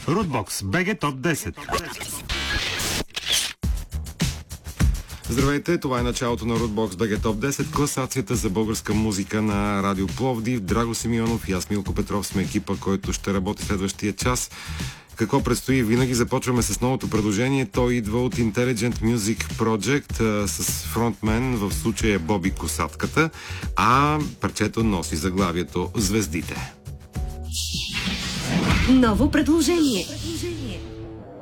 Рудбокс, БГ ТОП 10. Здравейте, това е началото на Рудбокс БГ ТОП 10, класацията за българска музика на Радио Пловдив. Драго Симеонов и аз, Милко Петров, сме екипа, който ще работи следващия час. Какво предстои? Винаги започваме с новото предложение. Той идва от Intelligent Music Project с фронтмен, в случая Боби Косатката, а парчето носи заглавието "Звездите". Ново предложение.